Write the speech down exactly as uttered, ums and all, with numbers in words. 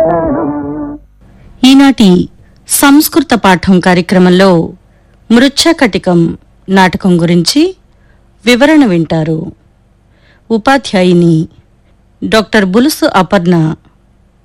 ఈనాటి సంస్కృత పాఠం కార్యక్రమంలో మృచ్ఛకటికం నాటకం గురించి వివరణ వింటారు. ఉపాధ్యాయుని డాక్టర్ బులుసు అపర్ణ